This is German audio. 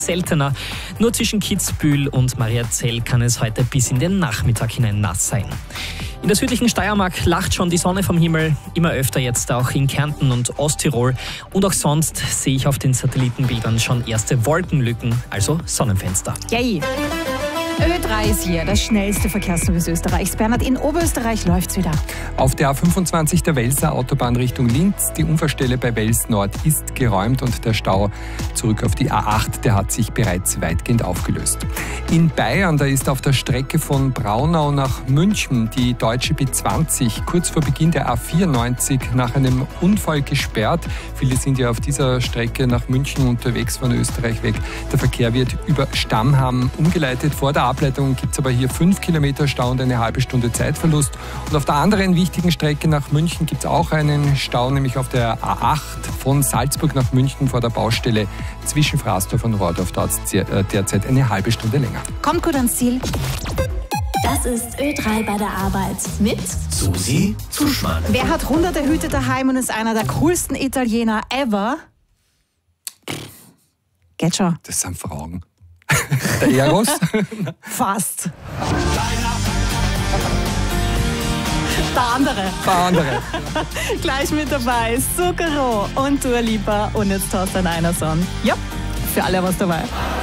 seltener. Nur zwischen Kitzbühel und Mariazell kann es heute bis in den Nachmittag hinein nass sein. In der südlichen Steiermark lacht schon die Sonne vom Himmel, immer öfter jetzt auch in Kärnten und Osttirol. Und auch sonst sehe ich auf den Satellitenbildern schon erste Wolkenlücken, also Sonnenfenster. Yay! Ö3 ist hier, das schnellste Verkehrsservice Österreichs. Bernhard, in Oberösterreich läuft's wieder. Auf der A25 der Welser Autobahn Richtung Linz. Die Unfallstelle bei Wels Nord ist geräumt und der Stau zurück auf die A8, der hat sich bereits weitgehend aufgelöst. In Bayern, da ist auf der Strecke von Braunau nach München die deutsche B20 kurz vor Beginn der A94 nach einem Unfall gesperrt. Viele sind ja auf dieser Strecke nach München unterwegs von Österreich weg. Der Verkehr wird über Stammham umgeleitet. Vor der Ableitung gibt es aber hier 5 Kilometer Stau und eine halbe Stunde Zeitverlust. Und auf der anderen wichtigen Strecke nach München gibt es auch einen Stau, nämlich auf der A8 von Salzburg nach München vor der Baustelle zwischen Fraßdorf und Rohrdorf dauert es derzeit eine halbe Stunde länger. Kommt gut ans Ziel. Das ist Ö3 bei der Arbeit mit Susi Zuschmann. Wer hat hunderte Hüte daheim und ist einer der coolsten Italiener ever? Geht schon. Das sind Fragen. Der Eros? Fast. Der andere. Der andere. Gleich mit dabei. Zucchero und Dua Lipa. Und jetzt hast du einen Song. Ja, für alle was dabei.